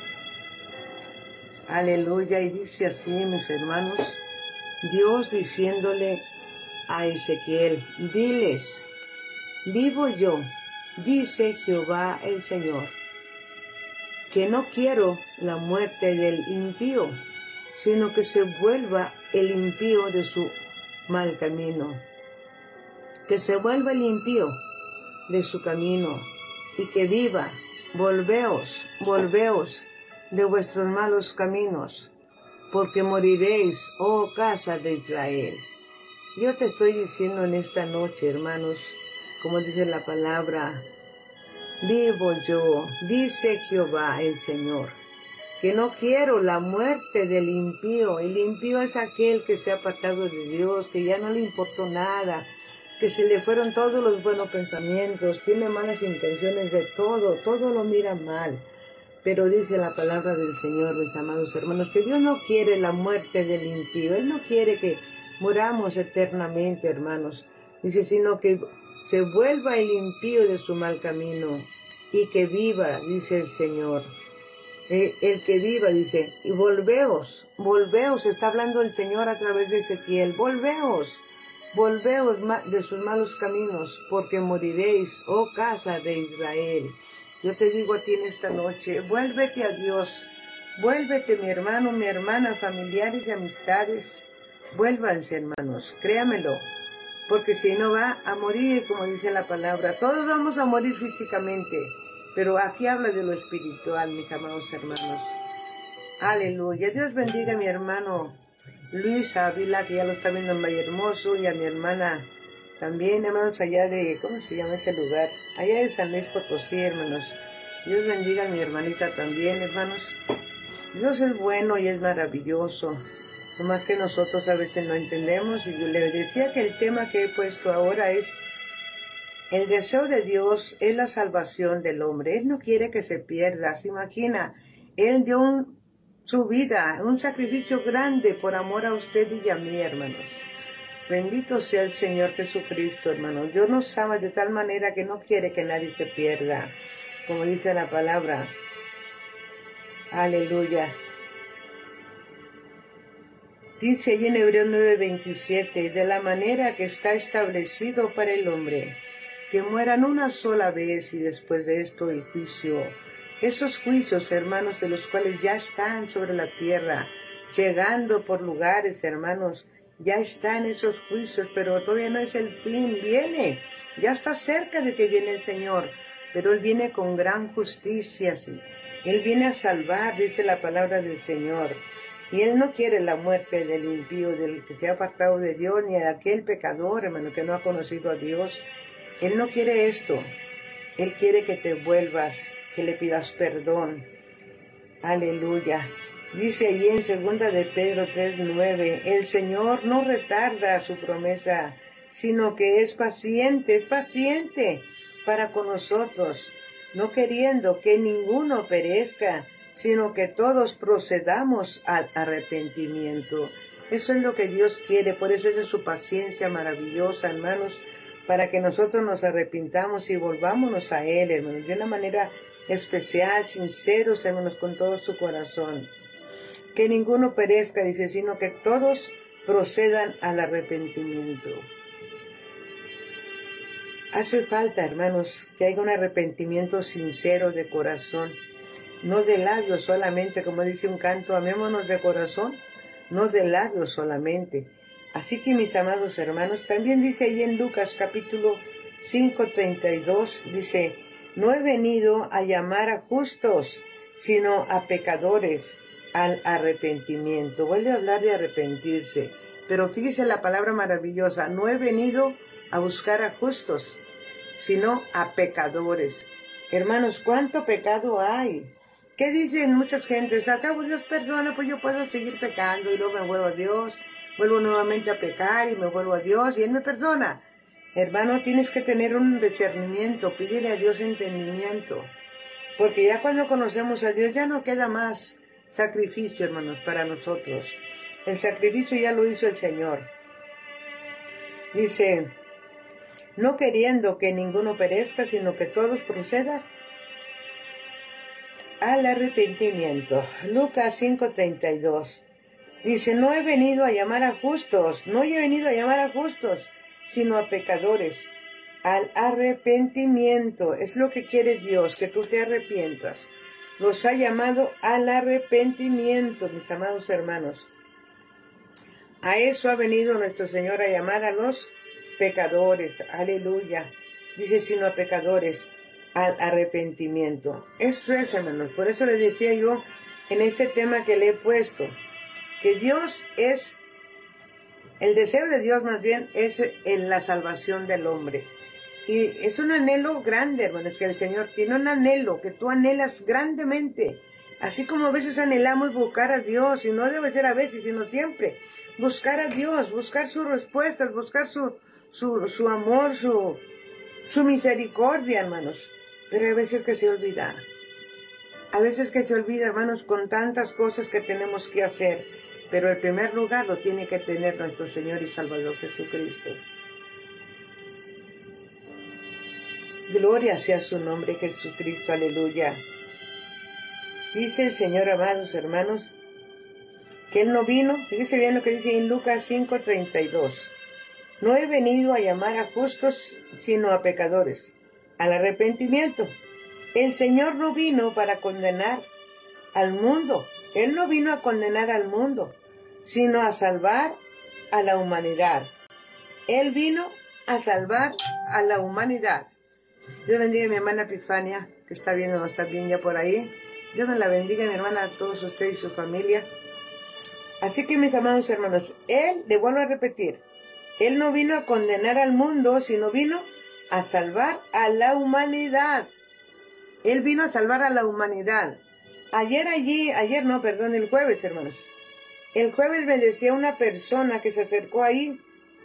[SPEAKER 16] aleluya, y dice así, mis hermanos, Dios diciéndole a Ezequiel, diles, vivo yo, dice Jehová el Señor, que no quiero la muerte del impío, sino que se vuelva el impío de su mal camino, que se vuelva el impío de su camino, y que viva. Volveos, volveos de vuestros malos caminos, porque moriréis, oh casa de Israel. Yo te estoy diciendo en esta noche, hermanos, como dice la palabra, vivo yo, dice Jehová el Señor, que no quiero la muerte del impío. El impío es aquel que se ha apartado de Dios, que ya no le importó nada, que se le fueron todos los buenos pensamientos, tiene malas intenciones de todo, todo lo mira mal. Pero dice la palabra del Señor, mis amados hermanos, que Dios no quiere la muerte del impío. Él no quiere que muramos eternamente, hermanos. Dice, sino que se vuelva el impío de su mal camino y que viva, dice el Señor. Eh, el que viva, dice, y volveos, volveos, está hablando el Señor a través de Ezequiel, volveos, volveos de sus malos caminos, porque moriréis, oh casa de Israel. Yo te digo a ti en esta noche, vuélvete a Dios, vuélvete, mi hermano, mi hermana, familiares y amistades, vuélvanse, hermanos, créamelo, porque si no va a morir, como dice la palabra. Todos vamos a morir físicamente, pero aquí habla de lo espiritual, mis amados hermanos. Aleluya. Dios bendiga a mi hermano Luis Ávila, que ya lo está viendo en Vallehermoso, y a mi hermana también, hermanos, allá de, ¿cómo se llama ese lugar? Allá de San Luis Potosí, hermanos. Dios bendiga a mi hermanita también, hermanos. Dios es bueno y es maravilloso. No más que nosotros a veces no entendemos. Y yo le decía que el tema que he puesto ahora es: el deseo de Dios es la salvación del hombre. Él no quiere que se pierda. Se imagina, Él dio un, su vida, un sacrificio grande por amor a usted y a mí, hermanos. Bendito sea el Señor Jesucristo, hermanos. Dios nos ama de tal manera que no quiere que nadie se pierda. Como dice la palabra. Aleluya. Dice allí en Hebreos nueve veintisiete, de la manera que está establecido para el hombre, que mueran una sola vez y después de esto el juicio. Esos juicios, hermanos, de los cuales ya están sobre la tierra, llegando por lugares, hermanos, ya están esos juicios, pero todavía no es el fin, viene, ya está cerca de que viene el Señor, pero Él viene con gran justicia, ¿sí? Él viene a salvar, dice la palabra del Señor, y Él no quiere la muerte del impío, del que se ha apartado de Dios, ni de aquel pecador, hermano, que no ha conocido a Dios. Él no quiere esto, Él quiere que te vuelvas, que le pidas perdón. Aleluya. Dice allí en segunda de Pedro tres nueve, el Señor no retarda su promesa, sino que es paciente, es paciente para con nosotros, no queriendo que ninguno perezca, sino que todos procedamos al arrepentimiento. Eso es lo que Dios quiere, por eso es su paciencia maravillosa, hermanos, para que nosotros nos arrepintamos y volvámonos a Él, hermanos, de una manera especial, sinceros, hermanos, con todo su corazón. Que ninguno perezca, dice, sino que todos procedan al arrepentimiento. Hace falta, hermanos, que haya un arrepentimiento sincero de corazón, no de labios solamente, como dice un canto, amémonos de corazón, no de labios solamente. Así que, mis amados hermanos, también dice ahí en Lucas capítulo cinco, treinta y dos, dice, no he venido a llamar a justos, sino a pecadores al arrepentimiento. Vuelve a hablar de arrepentirse, pero fíjese la palabra maravillosa, no he venido a buscar a justos, sino a pecadores. Hermanos, ¿cuánto pecado hay? ¿Qué dicen muchas gentes? Acabo Dios perdona, pues yo puedo seguir pecando y luego me vuelvo a Dios, vuelvo nuevamente a pecar y me vuelvo a Dios y Él me perdona. Hermano, tienes que tener un discernimiento, pídele a Dios entendimiento, porque ya cuando conocemos a Dios ya no queda más sacrificio, hermanos, para nosotros. El sacrificio ya lo hizo el Señor. Dice, no queriendo que ninguno perezca, sino que todos procedan al arrepentimiento. Lucas cinco treinta y dos. Dice, no he venido a llamar a justos, no he venido a llamar a justos, sino a pecadores, al arrepentimiento. Es lo que quiere Dios, que tú te arrepientas. Los ha llamado al arrepentimiento, mis amados hermanos. A eso ha venido nuestro Señor, a llamar a los pecadores. Aleluya. Dice, sino a pecadores, al arrepentimiento. Eso es, hermanos. Por eso les decía yo en este tema que le he puesto, que Dios es, el deseo de Dios más bien es en la salvación del hombre. Y es un anhelo grande, hermanos, que el Señor tiene un anhelo que tú anhelas grandemente. Así como a veces anhelamos buscar a Dios, y no debe ser a veces, sino siempre. Buscar a Dios, buscar sus respuestas, buscar su, su, su amor, su, su misericordia, hermanos. Pero hay veces que se olvida. A veces que se olvida, hermanos, con tantas cosas que tenemos que hacer. Pero el primer lugar lo tiene que tener nuestro Señor y Salvador Jesucristo. Gloria sea su nombre, Jesucristo, aleluya. Dice el Señor, amados hermanos, que Él no vino, fíjese bien lo que dice en Lucas cinco treinta y dos. No he venido a llamar a justos, sino a pecadores, al arrepentimiento. El Señor no vino para condenar al mundo. Él no vino a condenar al mundo, sino a salvar a la humanidad. Él vino a salvar a la humanidad. Dios bendiga a mi hermana Epifania, que está viéndonos también ya por ahí. Dios me la bendiga, mi hermana, a todos ustedes y su familia. Así que, mis amados hermanos, Él, le vuelvo a repetir, Él no vino a condenar al mundo, sino vino a salvar a la humanidad. Él vino a salvar a la humanidad. Ayer allí, ayer no, perdón, el jueves, hermanos. El jueves me decía una persona que se acercó ahí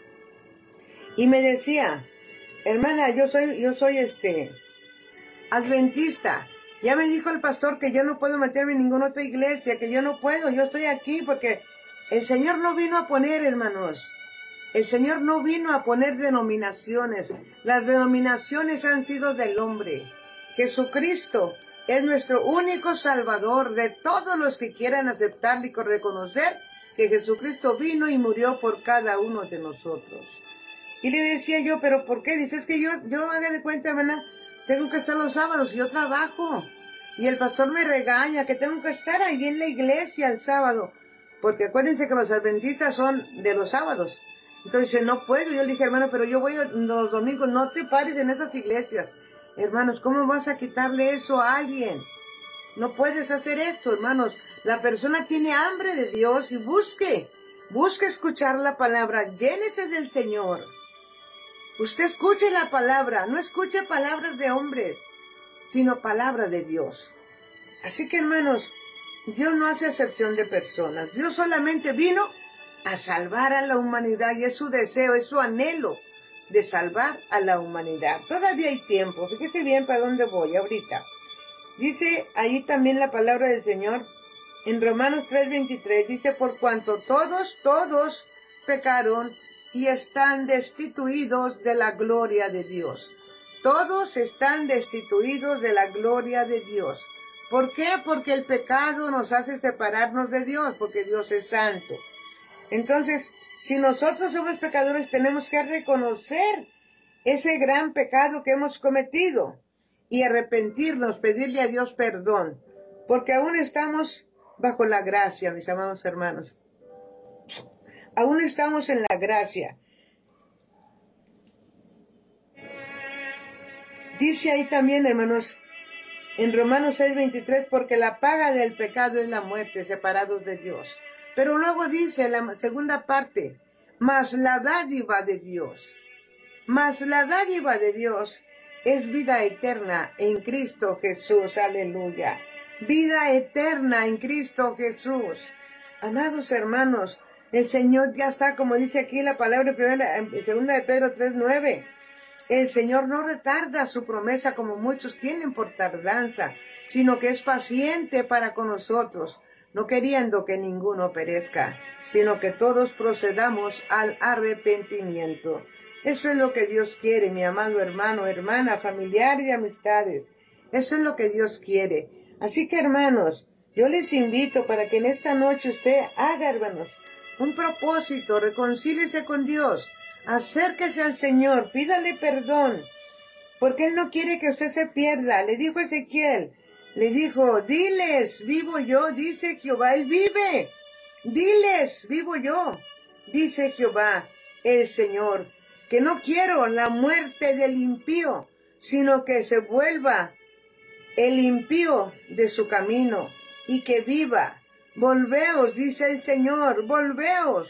[SPEAKER 16] y me decía, hermana, yo soy, yo soy este, adventista. Ya me dijo el pastor que yo no puedo meterme en ninguna otra iglesia, que yo no puedo, yo estoy aquí porque el Señor no vino a poner, hermanos. El Señor no vino a poner denominaciones. Las denominaciones han sido del hombre. Jesucristo es nuestro único Salvador de todos los que quieran aceptarle y reconocer que Jesucristo vino y murió por cada uno de nosotros. Y le decía yo, ¿pero por qué? Dices que yo, yo haga de cuenta, hermana, tengo que estar los sábados, yo trabajo. Y el pastor me regaña que tengo que estar ahí en la iglesia el sábado. Porque acuérdense que los adventistas son de los sábados. Entonces dice, no puedo. Yo le dije, hermano, pero yo voy los domingos, no te pares en esas iglesias. Hermanos, ¿cómo vas a quitarle eso a alguien? No puedes hacer esto, hermanos. La persona tiene hambre de Dios y busque. Busque escuchar la palabra. Llénese del Señor. Usted escuche la palabra, no escuche palabras de hombres, sino palabra de Dios. Así que, hermanos, Dios no hace excepción de personas. Dios solamente vino a salvar a la humanidad y es su deseo, es su anhelo de salvar a la humanidad. Todavía hay tiempo. Fíjese bien para dónde voy ahorita. Dice ahí también la palabra del Señor en Romanos tres veintitrés. Dice, por cuanto todos, todos pecaron y están destituidos de la gloria de Dios. Todos están destituidos de la gloria de Dios. ¿Por qué? Porque el pecado nos hace separarnos de Dios, porque Dios es santo. Entonces, si nosotros somos pecadores, tenemos que reconocer ese gran pecado que hemos cometido y arrepentirnos, pedirle a Dios perdón, porque aún estamos bajo la gracia, mis amados hermanos. Aún estamos en la gracia. Dice ahí también, hermanos, En Romanos seis veintitrés, porque la paga del pecado es la muerte, separados de Dios. Pero luego dice la segunda parte, mas la dádiva de Dios, mas la dádiva de Dios es vida eterna en Cristo Jesús, aleluya. Vida eterna en Cristo Jesús. Amados hermanos, el Señor ya está, como dice aquí la palabra primera, en segunda de Pedro tres nueve. El Señor no retarda su promesa como muchos tienen por tardanza, sino que es paciente para con nosotros, no queriendo que ninguno perezca, sino que todos procedamos al arrepentimiento. Eso es lo que Dios quiere, mi amado hermano, hermana, familiar y amistades. Eso es lo que Dios quiere. Así que, hermanos, yo les invito para que en esta noche usted haga, hermanos, un propósito, reconcíliese con Dios, acérquese al Señor, pídale perdón, porque Él no quiere que usted se pierda. Le dijo Ezequiel, le dijo, diles, vivo yo, dice Jehová, Él vive. Diles, vivo yo, dice Jehová, el Señor, que no quiero la muerte del impío, sino que se vuelva el impío de su camino y que viva. Volveos, dice el Señor, volveos.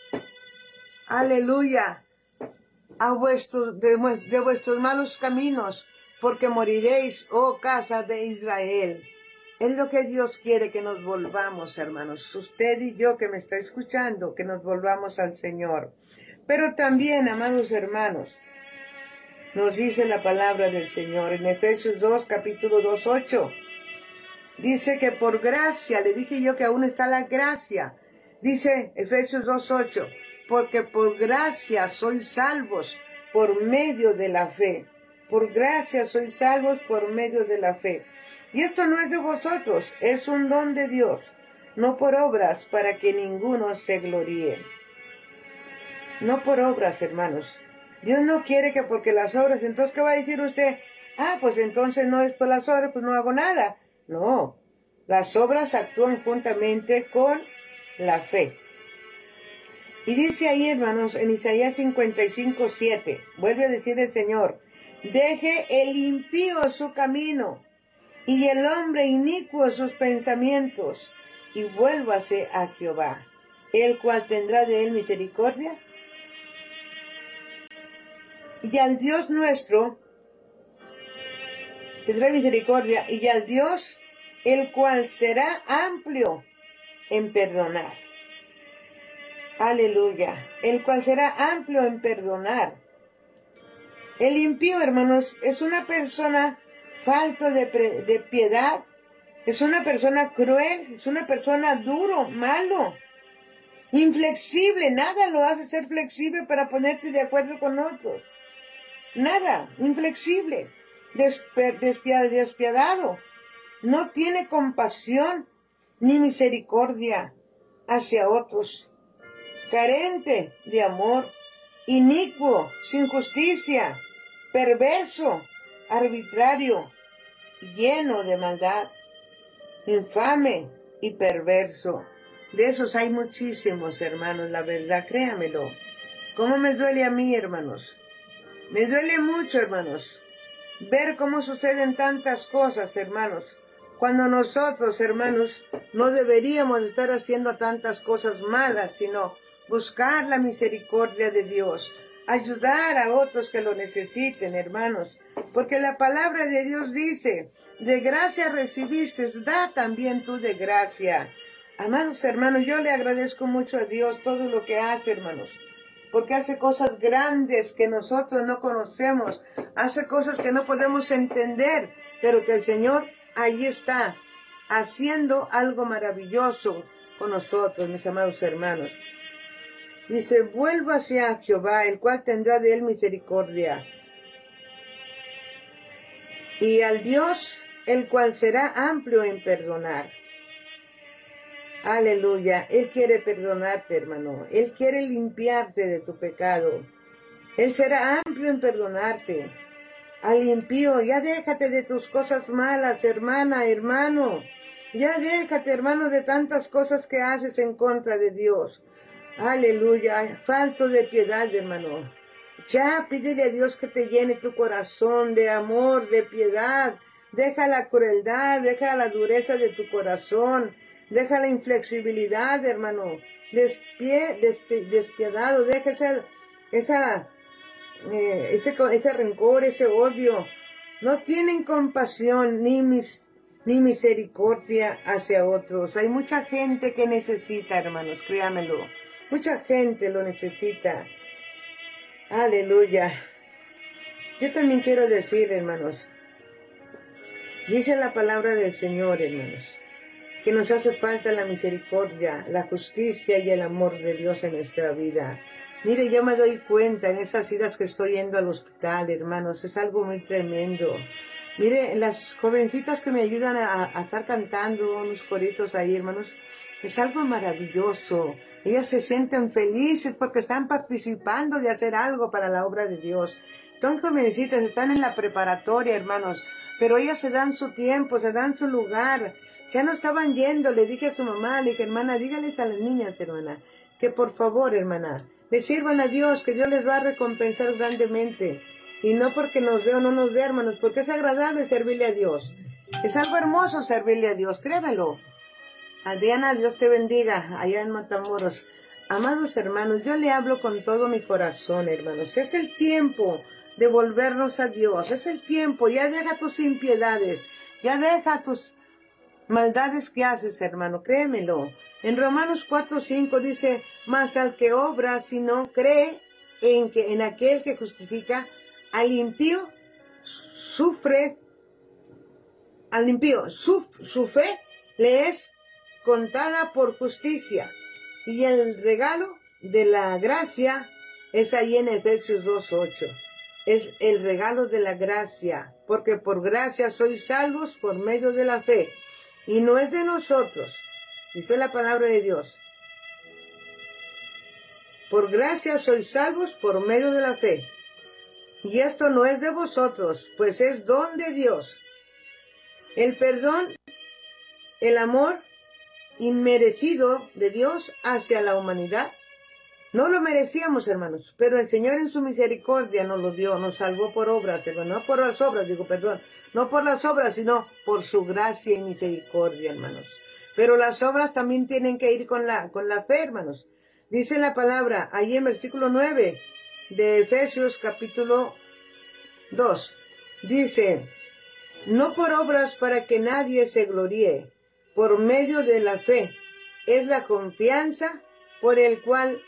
[SPEAKER 16] Aleluya. A vuestros, de, de vuestros malos caminos, porque moriréis, oh casa de Israel. Es lo que Dios quiere, que nos volvamos, hermanos. Usted y yo que me está escuchando, que nos volvamos al Señor. Pero también, amados hermanos, nos dice la palabra del Señor en Efesios dos, capítulo dos, ocho. Dice que por gracia, le dije yo que aún está la gracia. Dice Efesios dos, ocho, porque por gracia sois salvos por medio de la fe. Por gracia sois salvos por medio de la fe. Y esto no es de vosotros, es un don de Dios, no por obras, para que ninguno se gloríe. No por obras, hermanos. Dios no quiere que porque las obras, entonces, ¿qué va a decir usted? Ah, pues entonces no es por las obras, pues no hago nada. No, las obras actúan juntamente con la fe. Y dice ahí, hermanos, en Isaías cincuenta y cinco, siete, vuelve a decir el Señor, deje el impío su camino, y el hombre inicuo sus pensamientos, y vuélvase a Jehová, el cual tendrá de él misericordia. Y al Dios nuestro tendrá misericordia, y al Dios, el cual será amplio en perdonar. Aleluya. El cual será amplio en perdonar. El impío, hermanos, es una persona falto de, pre, de piedad, es una persona cruel, es una persona duro, malo, inflexible. Nada lo hace ser flexible para ponerte de acuerdo con otros. Nada, inflexible, despiadado, no tiene compasión ni misericordia hacia otros, carente de amor, inicuo, sin justicia, perverso, arbitrario, lleno de maldad, infame y perverso. De esos hay muchísimos, hermanos, la verdad, créamelo. ¿Cómo me duele a mí, hermanos? Me duele mucho, hermanos, ver cómo suceden tantas cosas, hermanos, cuando nosotros, hermanos, no deberíamos estar haciendo tantas cosas malas, sino buscar la misericordia de Dios, ayudar a otros que lo necesiten, hermanos, porque la palabra de Dios dice, de gracia recibiste, da también tú de gracia. Amados hermanos, yo le agradezco mucho a Dios todo lo que hace, hermanos, porque hace cosas grandes que nosotros no conocemos, hace cosas que no podemos entender, pero que el Señor ahí está, haciendo algo maravilloso con nosotros, mis amados hermanos. Dice, vuélvase a Jehová, el cual tendrá de él misericordia, y al Dios, el cual será amplio en perdonar. Aleluya. Él quiere perdonarte, hermano. Él quiere limpiarte de tu pecado. Él será amplio en perdonarte. Al impío, ya déjate de tus cosas malas, hermana, hermano. Ya déjate, hermano, de tantas cosas que haces en contra de Dios. Aleluya. Falto de piedad, hermano. Ya pídele a Dios que te llene tu corazón de amor, de piedad, Deja la crueldad, deja la dureza de tu corazón, deja la inflexibilidad, hermano. Despie, despi, despiadado, deja esa, esa, eh, ese, ese rencor, ese odio. No tienen compasión ni, mis, ni misericordia hacia otros. Hay mucha gente que necesita, hermanos, créamelo. Mucha gente lo necesita. Aleluya. Yo también quiero decir, hermanos, dice la palabra del Señor, hermanos, que nos hace falta la misericordia, la justicia y el amor de Dios en nuestra vida. Mire, yo me doy cuenta en esas idas que estoy yendo al hospital, hermanos, es algo muy tremendo. Mire, las jovencitas que me ayudan a, a estar cantando unos coritos ahí, hermanos, es algo maravilloso. Ellas se sienten felices porque están participando de hacer algo para la obra de Dios. Son jovencitas, están en la preparatoria, hermanos, pero ellas se dan su tiempo, se dan su lugar. Ya no estaban yendo, le dije a su mamá, le dije, hermana, dígales a las niñas, hermana, que por favor, hermana, le sirvan a Dios, que Dios les va a recompensar grandemente. Y no porque nos dé o no nos dé, hermanos, porque es agradable servirle a Dios. Es algo hermoso servirle a Dios, créemelo. Adriana, Dios te bendiga, allá en Matamoros. Amados hermanos, yo le hablo con todo mi corazón, hermanos. Es el tiempo de volvernos a Dios. Es el tiempo, ya deja tus impiedades, ya deja tus maldades que haces, hermano, créemelo. En Romanos cuatro cinco dice, mas al que obra, si no cree en, que, en aquel que justifica, al impío sufre, al impío su, su fe le es contada por justicia. Y el regalo de la gracia es ahí en Efesios dos ocho. Es el regalo de la gracia, porque por gracia sois salvos por medio de la fe. Y no es de nosotros, dice la palabra de Dios. Por gracia sois salvos por medio de la fe. Y esto no es de vosotros, pues es don de Dios. El perdón, el amor inmerecido de Dios hacia la humanidad. No lo merecíamos, hermanos, pero el Señor en su misericordia nos lo dio, nos salvó por obras, hermanos, no por las obras, digo, perdón, no por las obras, sino por su gracia y misericordia, hermanos. Pero las obras también tienen que ir con la, con la fe, hermanos. Dice la palabra, ahí en versículo nueve de Efesios capítulo dos, dice, no por obras para que nadie se gloríe, por medio de la fe, es la confianza por el cual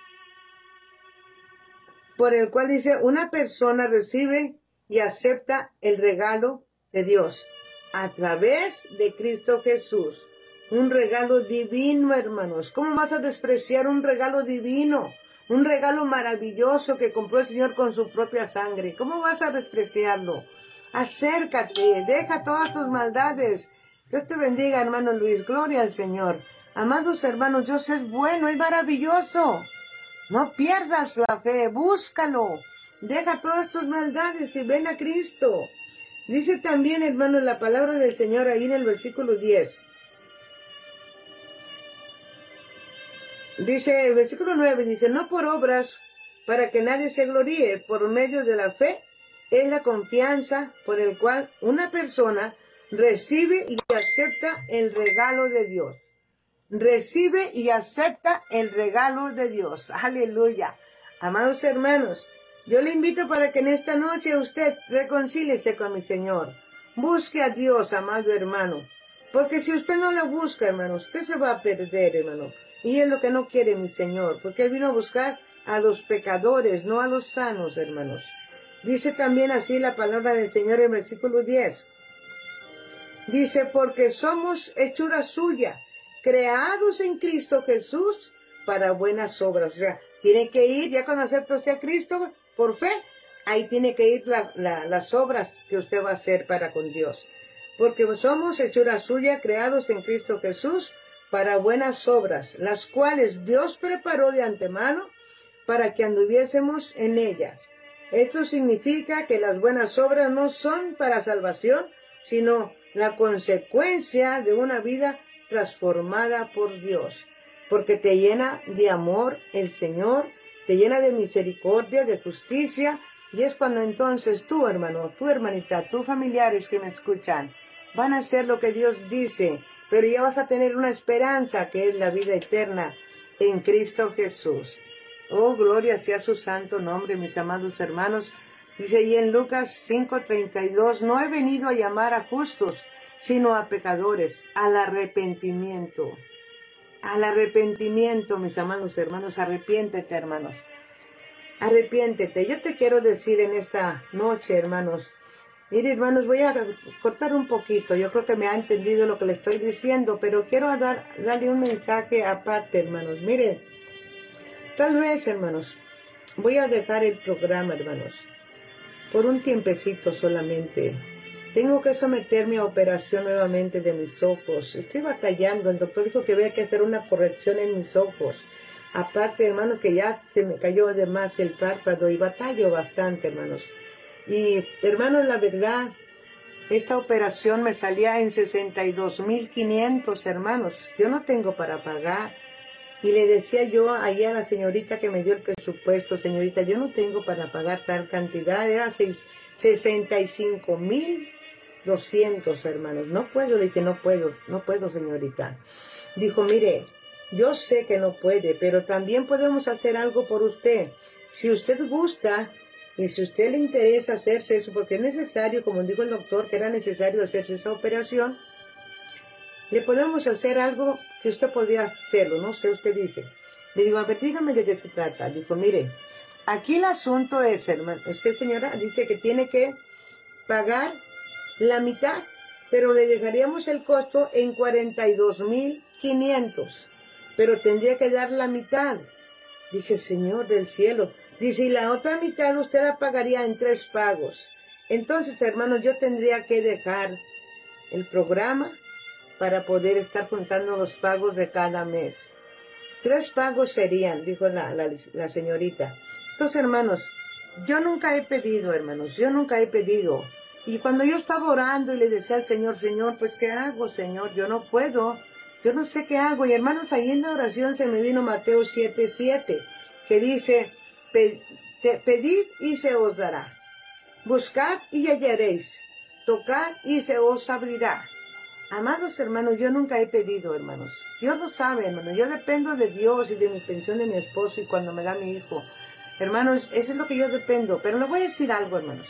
[SPEAKER 16] por el cual dice, una persona recibe y acepta el regalo de Dios a través de Cristo Jesús. Un regalo divino, hermanos. ¿Cómo vas a despreciar un regalo divino? Un regalo maravilloso que compró el Señor con su propia sangre. ¿Cómo vas a despreciarlo? Acércate, deja todas tus maldades. Dios te bendiga, hermano Luis. Gloria al Señor. Amados hermanos, Dios es bueno, es maravilloso. No pierdas la fe, búscalo. Deja todas tus maldades y ven a Cristo. Dice también, hermanos, la palabra del Señor ahí en el versículo diez. Dice, el versículo nueve, dice, no por obras para que nadie se gloríe, por medio de la fe, es la confianza por el cual una persona recibe y acepta el regalo de Dios. Recibe y acepta el regalo de Dios. Aleluya. Amados hermanos, yo le invito para que en esta noche usted reconcíliese con mi Señor. Busque a Dios, amado hermano. Porque si usted no lo busca, hermano, usted se va a perder, hermano. Y es lo que no quiere mi Señor, porque Él vino a buscar a los pecadores, no a los sanos, hermanos. Dice también así la palabra del Señor en versículo diez. Dice, porque somos hechura suya, creados en Cristo Jesús para buenas obras. O sea, tiene que ir, ya cuando acepta usted a Cristo por fe, ahí tiene que ir la, la, las obras que usted va a hacer para con Dios. Porque somos hechura suya, creados en Cristo Jesús para buenas obras, las cuales Dios preparó de antemano para que anduviésemos en ellas. Esto significa que las buenas obras no son para salvación, sino la consecuencia de una vida transformada por Dios, porque te llena de amor el Señor, te llena de misericordia, de justicia, y es cuando entonces tú, hermano, tu hermanita, tus familiares que me escuchan, van a hacer lo que Dios dice, pero ya vas a tener una esperanza que es la vida eterna en Cristo Jesús. Oh, gloria sea su santo nombre, mis amados hermanos. Dice ahí en Lucas cinco treinta y dos, no he venido a llamar a justos, sino a pecadores, al arrepentimiento. Al arrepentimiento, mis amados hermanos, arrepiéntete, hermanos. Arrepiéntete. Yo te quiero decir en esta noche, hermanos. Mire, hermanos, voy a cortar un poquito. Yo creo que me ha entendido lo que le estoy diciendo, pero quiero dar, darle un mensaje aparte, hermanos. Mire, tal vez, hermanos, voy a dejar el programa, hermanos, por un tiempecito solamente. Tengo que someterme a operación nuevamente de mis ojos. Estoy batallando. El doctor dijo que había que hacer una corrección en mis ojos. Aparte, hermanos, que ya se me cayó de más el párpado y batallo bastante, hermanos. Y, hermanos, la verdad, esta operación me salía en sesenta y dos mil quinientos, hermanos. Yo no tengo para pagar. Y le decía yo allá a la señorita que me dio el presupuesto, señorita, yo no tengo para pagar tal cantidad. Era sesenta y cinco mil doscientos, hermanos. No puedo, le dije, no puedo, no puedo, señorita. Dijo, mire, yo sé que no puede, pero también podemos hacer algo por usted. Si usted gusta y si a usted le interesa hacerse eso, porque es necesario, como dijo el doctor, que era necesario hacerse esa operación, le podemos hacer algo que usted podría hacerlo, no sé, usted dice. Le digo, a ver, dígame de qué se trata. Dijo, mire, aquí el asunto es, hermano, usted, señora, dice que tiene que pagar la mitad, pero le dejaríamos el costo en cuarenta y dos mil quinientos, pero tendría que dar la mitad. Dije, Señor del cielo. Dice, y la otra mitad usted la pagaría en tres pagos. Entonces, hermanos, yo tendría que dejar el programa para poder estar juntando los pagos de cada mes. Tres pagos serían, dijo la, la, la señorita. Entonces, hermanos, yo nunca he pedido, hermanos, yo nunca he pedido. Y cuando yo estaba orando y le decía al Señor, Señor, pues, ¿qué hago, Señor? Yo no puedo, yo no sé qué hago. Y, hermanos, ahí en la oración se me vino Mateo siete siete, que dice, pedid y se os dará. Buscad y hallaréis. Tocad y se os abrirá. Amados hermanos, yo nunca he pedido, hermanos. Dios lo sabe, hermanos. Yo dependo de Dios y de mi pensión de mi esposo y cuando me da mi hijo. Hermanos, eso es lo que yo dependo. Pero le voy a decir algo, hermanos.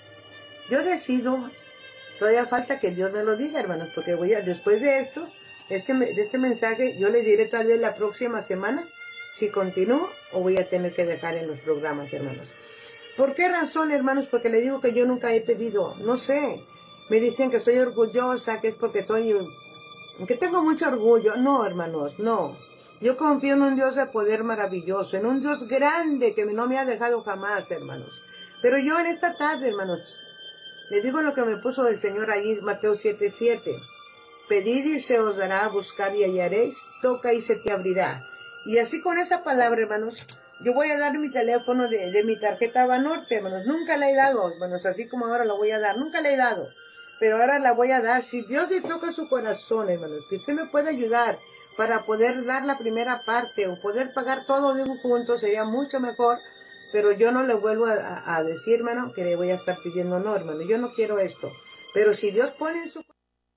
[SPEAKER 16] Yo decido, todavía falta que Dios me lo diga, hermanos, porque voy a, después de esto, este, de este mensaje, yo les diré tal vez la próxima semana si continúo o voy a tener que dejar en los programas, hermanos. ¿Por qué razón, hermanos? Porque le digo que yo nunca he pedido, no sé. Me dicen que soy orgullosa, que es porque soy, que tengo mucho orgullo. No, hermanos, no. Yo confío en un Dios de poder maravilloso, en un Dios grande que no me ha dejado jamás, hermanos. Pero yo en esta tarde, hermanos, le digo lo que me puso el Señor ahí, Mateo siete siete. Pedid y se os dará, buscar y hallaréis, toca y se te abrirá. Y así con esa palabra, hermanos, yo voy a dar mi teléfono de, de mi tarjeta Banorte, hermanos. Nunca la he dado, hermanos, así como ahora la voy a dar. Nunca la he dado, pero ahora la voy a dar. Si Dios le toca su corazón, hermanos, que usted me pueda ayudar para poder dar la primera parte o poder pagar todo de un junto, sería mucho mejor. Pero yo no le vuelvo a, a decir, hermano, que le voy a estar pidiendo, no, hermano, yo no quiero esto. Pero si Dios pone en su...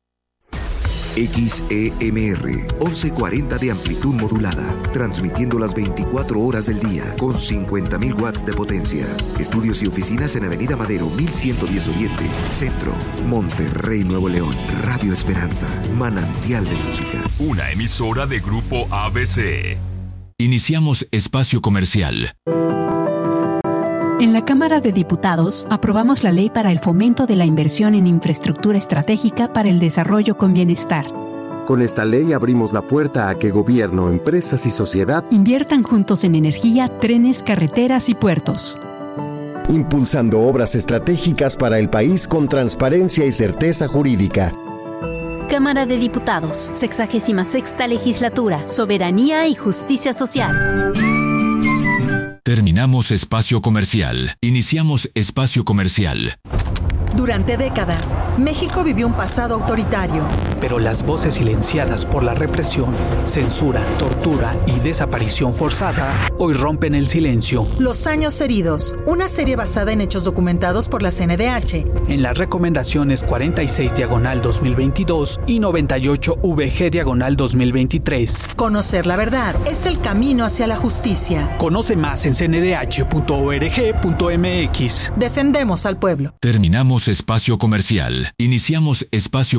[SPEAKER 4] X E M R, once cuarenta de amplitud modulada, transmitiendo las veinticuatro horas del día, con cincuenta mil watts de potencia. Estudios y oficinas en Avenida Madero, mil ciento diez Oriente, Centro, Monterrey, Nuevo León. Radio Esperanza, manantial de música.
[SPEAKER 5] Una emisora de Grupo A B C. Iniciamos espacio comercial.
[SPEAKER 12] En la Cámara de Diputados aprobamos la Ley para el Fomento de la Inversión en Infraestructura Estratégica para el Desarrollo con Bienestar.
[SPEAKER 13] Con esta ley abrimos la puerta a que gobierno, empresas y sociedad
[SPEAKER 12] inviertan juntos en energía, trenes, carreteras y puertos,
[SPEAKER 13] impulsando obras estratégicas para el país con transparencia y certeza jurídica.
[SPEAKER 14] Cámara de Diputados, sexagésima sexta Legislatura, Soberanía y Justicia Social.
[SPEAKER 5] Terminamos espacio comercial. Iniciamos espacio comercial.
[SPEAKER 17] Durante décadas, México vivió un pasado autoritario. Pero las voces silenciadas por la represión, censura, tortura y desaparición forzada hoy rompen el silencio.
[SPEAKER 18] Los años heridos, una serie basada en hechos documentados por la C N D H.
[SPEAKER 17] En las recomendaciones cuarenta y seis diagonal dos mil veintidós y noventa y ocho V G diagonal dos mil veintitrés.
[SPEAKER 18] Conocer la verdad es el camino hacia la justicia.
[SPEAKER 17] Conoce más en c n d h punto org punto m x.
[SPEAKER 18] Defendemos al pueblo.
[SPEAKER 5] Terminamos espacio comercial. Iniciamos espacio